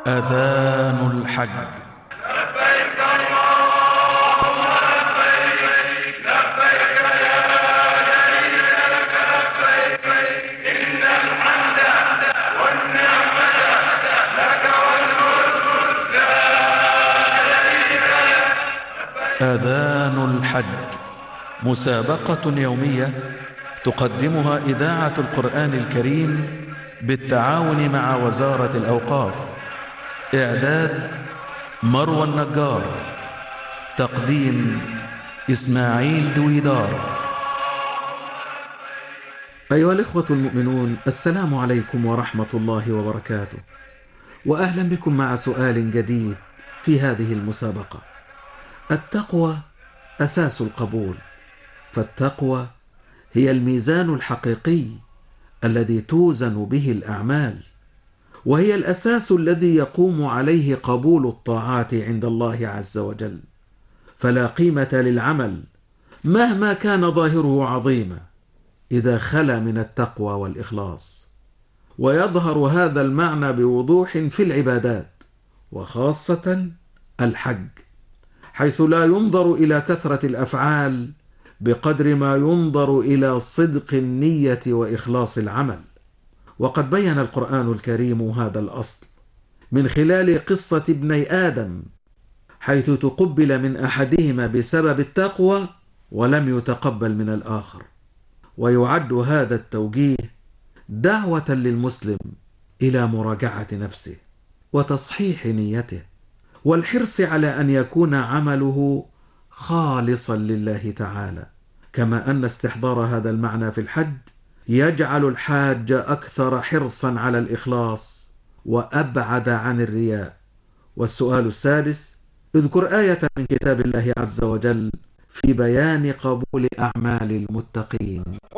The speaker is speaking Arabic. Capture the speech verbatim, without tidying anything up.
أذان الحج. لبيك اللهم لبيك لبيك يا شريك لك لبيك إن الحمد والنعمة لك والملك لا شريك لك. أذان الحج مسابقة يومية تقدمها إذاعة القرآن الكريم بالتعاون مع وزارة الأوقاف. إعداد مروى النجار، تقديم إسماعيل دويدار. أيها الإخوة المؤمنون، السلام عليكم ورحمة الله وبركاته، وأهلا بكم مع سؤال جديد في هذه المسابقة. التقوى أساس القبول، فالتقوى هي الميزان الحقيقي الذي توزن به الأعمال، وهي الأساس الذي يقوم عليه قبول الطاعات عند الله عز وجل. فلا قيمة للعمل مهما كان ظاهره عظيما إذا خلا من التقوى والإخلاص. ويظهر هذا المعنى بوضوح في العبادات، وخاصة الحج، حيث لا ينظر إلى كثرة الأفعال بقدر ما ينظر إلى صدق النية وإخلاص العمل. وقد بين القرآن الكريم هذا الأصل من خلال قصة ابني آدم، حيث تقبل من أحدهما بسبب التقوى ولم يتقبل من الآخر. ويعد هذا التوجيه دعوة للمسلم إلى مراجعة نفسه وتصحيح نيته، والحرص على أن يكون عمله خالصا لله تعالى. كما أن استحضار هذا المعنى في الحج يجعل الحاج أكثر حرصا على الإخلاص وأبعد عن الرياء. والسؤال السادس: اذكر آية من كتاب الله عز وجل في بيان قبول أعمال المتقين.